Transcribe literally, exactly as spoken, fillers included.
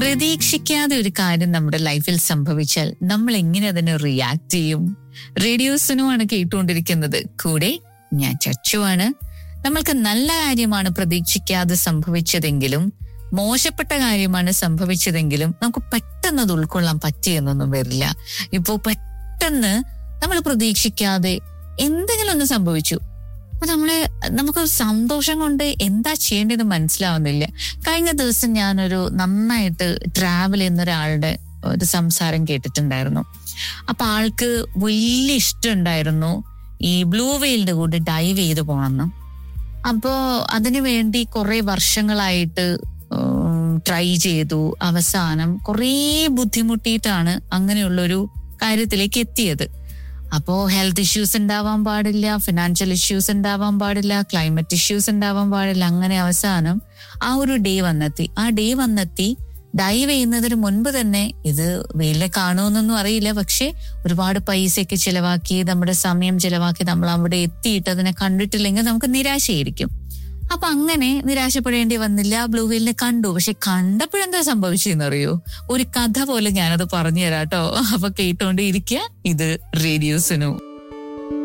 പ്രതീക്ഷിക്കാതെ ഒരു കാര്യം നമ്മുടെ ലൈഫിൽ സംഭവിച്ചാൽ നമ്മൾ എങ്ങനെ അതിനെ റിയാക്ട് ചെയ്യും? റേഡിയോ സുനുവാണ് കേട്ടുകൊണ്ടിരിക്കുന്നത്. കൂടെ ഞാൻ ചച്ചുവാണ്. നമ്മൾക്ക് നല്ല കാര്യമാണ് പ്രതീക്ഷിക്കാതെ സംഭവിച്ചതെങ്കിലും മോശപ്പെട്ട കാര്യമാണ് സംഭവിച്ചതെങ്കിലും നമുക്ക് പെട്ടെന്ന് അത് ഉൾക്കൊള്ളാൻ പറ്റിയെന്നൊന്നും വരില്ല. ഇപ്പോ പെട്ടെന്ന് നമ്മൾ പ്രതീക്ഷിക്കാതെ എന്തെങ്കിലും ഒന്ന് സംഭവിച്ചു, അപ്പൊ നമ്മള് നമുക്ക് സന്തോഷം കൊണ്ട് എന്താ ചെയ്യേണ്ടതെന്ന് മനസ്സിലാവുന്നില്ല. കഴിഞ്ഞ ദിവസം ഞാനൊരു നന്നായിട്ട് ട്രാവൽ ചെയ്യുന്ന ഒരാളുടെ ഒരു സംസാരം കേട്ടിട്ടുണ്ടായിരുന്നു. അപ്പൊ ആൾക്ക് വലിയ ഇഷ്ടം ഉണ്ടായിരുന്നു ഈ ബ്ലൂ വെയിലിന്റെ കൂടെ ഡൈവ് ചെയ്ത് പോകണമെന്ന്. അപ്പോ അതിനു വേണ്ടി കുറെ വർഷങ്ങളായിട്ട് ട്രൈ ചെയ്തു. അവസാനം കുറേ ബുദ്ധിമുട്ടിയിട്ടാണ് അങ്ങനെയുള്ളൊരു കാര്യത്തിലേക്ക് എത്തിയത്. അപ്പോ ഹെൽത്ത് ഇഷ്യൂസ് ഉണ്ടാവാൻ പാടില്ല, ഫിനാൻഷ്യൽ ഇഷ്യൂസ് ഉണ്ടാവാൻ പാടില്ല, ക്ലൈമറ്റ് ഇഷ്യൂസ് ഉണ്ടാവാൻ പാടില്ല. അങ്ങനെ അവസാനം ആ ഒരു ഡേ വന്നെത്തി. ആ ഡേ വന്നെത്തി ഡൈവ് ചെയ്യുന്നതിന് മുൻപ് തന്നെ ഇത് വെയിലെ കാണുമെന്നൊന്നും അറിയില്ല, പക്ഷെ ഒരുപാട് പൈസയൊക്കെ ചിലവാക്കി, നമ്മുടെ സമയം ചിലവാക്കി നമ്മൾ അവിടെ എത്തിയിട്ട് അതിനെ കണ്ടിട്ടില്ലെങ്കിൽ നമുക്ക് നിരാശയായിരിക്കും. അപ്പൊ അങ്ങനെ നിരാശപ്പെടേണ്ടി വന്നില്ല. ബ്ലൂ വെയിലിനെ കണ്ടു. പക്ഷെ കണ്ടപ്പോഴെന്താ സംഭവിച്ചെന്നറിയോ? ഒരു കഥ പോലെ ഞാനത് പറഞ്ഞു തരാട്ടോ. അപ്പൊ കേട്ടോണ്ടേ ഇരിക്കുക. ഇത് റേഡിയോ സുനു.